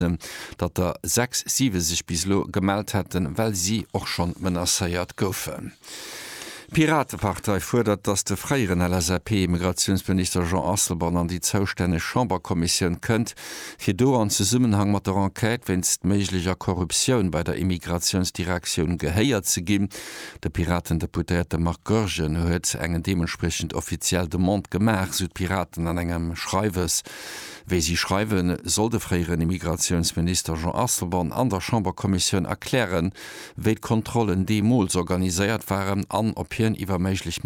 dat der 6-7 sich bislo gemeldet hätten, weil sie auch schon menaciert goufen. Piratenpartei fordert, dass der freieren LSRP Migrationsminister Jean Asselborn an die zouständige Chamberkommission könnt, fir do an Zusammenhang mat der Enquete wennst möglicher Korruption bei der Immigrationsdirektion geheiert zu geben. Der Piratendeputierte Marc Gorgen huet engen dementsprechend offiziell de Mond gemacht, Südpiraten an engem Schreiwes. Wie sie schreiben, soll der freieren Immigrationsminister Jean Asselborn an der Chamberkommission erklären, wie Kontrollen Demols organisiert waren an ob iwwer méiglich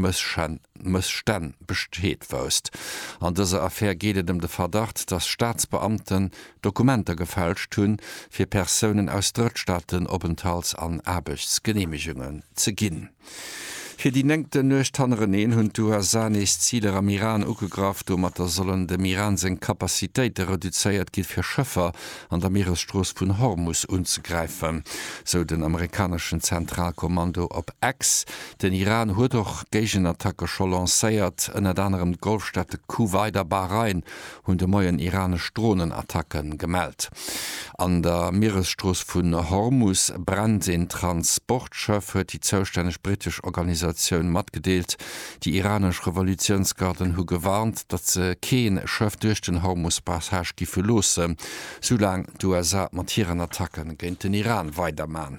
Mëssstän besteet wëst. An dieser Affäre geht es de Verdacht, dass Staatsbeamten Dokumente gefälscht hunn, fir Personen aus Drittstaaten Aufenthalts- an Arbeitsgenehmigungen zu ginn. Für die nächste nöchtanneren hun du Sanis Ziele am Iran ugegraft, mat der sollen dem Iran seg Kapazität reduziert geht für Schiffer an der Meeresstraße von Hormuz unzugreifen. So den amerikanischen Zentralkommando op X. Den Iran huet doch Gegenattacke schon lanciert, en anderem Golfstädte Kuwait a Bahrain hun de moien iranisch Drohnenattacken gemeldet. An der Meeresstraße von Hormuz brennt den Transportschiff, huet die zuständige britische Organisation matgedeelt. Die iranische Revolutionsgarden hu gewarnt, dat ze kein Schiff durch den Hormuz-Passage gife losse, solang die USA matieren Attacken gegen den Iran weitermachen.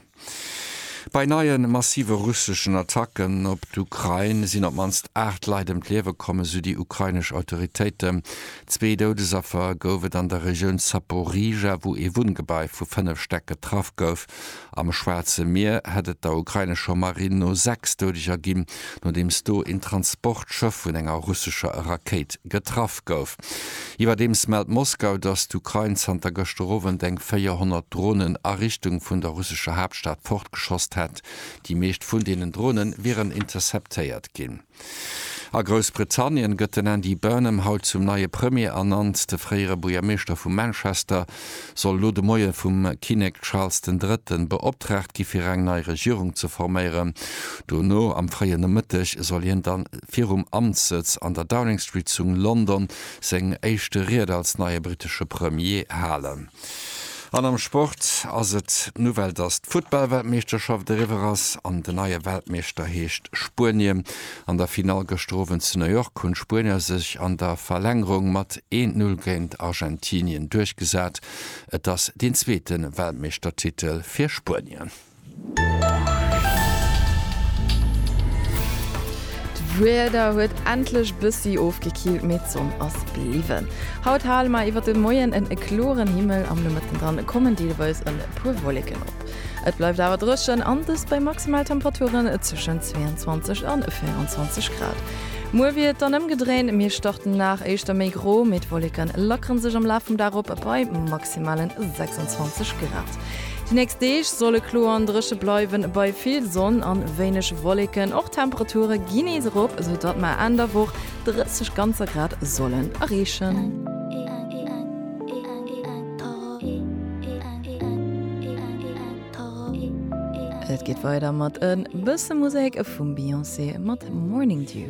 Bei neuen massive russischen Attacken op d'Ukraine sind op manst 8 Leid im Lewe komme so die ukrainische Autoritäten. 2 Todesopfer goufe an der Region Zaporizhia, wo Wohngebäude vu 5 Städte getroffen gouf. Am Schwarzen Meer hättet der ukrainische Marine no 6 Todeser geben, nachdem do in Transportschiff von enger russischer Rakete getroffen gouf. Überdems meldet Moskau, dass d'Ukraine Santa Gostorowen denk 400 Drohnen a Richtung von der russischen Hauptstadt fortgeschossen hat. Die meest vun denen Drohnen wären interceptéiert gin. A Großbritannien gëtten an die Burnham haut zum neue Premier ernannt. De freiere Bürgermeister vu Manchester soll lo de Moie vum König Charles III. Beoptragt gi fir eng neue Regierung zu formieren. Do no am freien Mittag soll jen dann virum Amtssitz an der Downing Street zu London seg eischchte Rede als neue britische Premier halen. An am Sport ass et Novel dat d'Football-Weltmeisterschaft de Riveras an de neue Weltmeister heescht Spurien. An der Final gestrowen zu New York hun Spurien sich an der Verlängerung mat 1-0 géint Argentinien durchgesät, et ass den zweiten Weltmeistertitel fir Spurien. Wetter huet endlich bissi aufgekielt mit Sonn ass bliwen. Haut Halma iwwer den Moien en kloren Himmel am Nummerten dran kommen dieweis en pu Wolken op. Et bleibt awer dreschen anders bei Maximaltemperaturen zwischen 22 an 24 Grad. Mo wird dann gedrehen, mir starten nach Eischter Mei gro mit Wolken lockern sich am Laufen darop bei maximalen 26 Grad. Die nächste Day solle klo an drische bleiwen bei viel Sonn an wenig Wolken och Temperature Guineerop, so dat ma an der woch 30 ganzer Grad sollen errechen. Et geht weiter mat en bësse Musik vum Beyoncé mat Morning Dew.